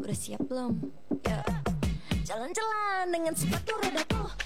Udah siap belum? Ya. Jalan-jalan dengan sepatu rodaku.